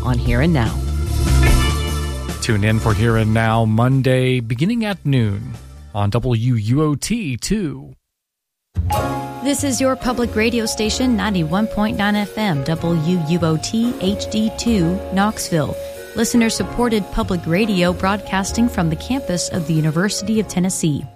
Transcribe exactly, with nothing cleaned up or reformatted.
on Here and Now. Tune in for Here and Now Monday beginning at noon on W U O T two. This is your public radio station, ninety-one point nine F M, W U O T H D two, Knoxville. Listener-supported public radio broadcasting from the campus of the University of Tennessee.